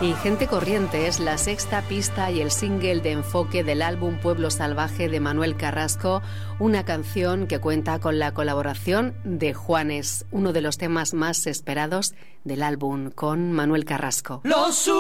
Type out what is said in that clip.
Y Gente Corriente es la sexta pista y el single de enfoque del álbum Pueblo Salvaje de Manuel Carrasco, una canción que cuenta con la colaboración de Juanes, uno de los temas más esperados del álbum con Manuel Carrasco.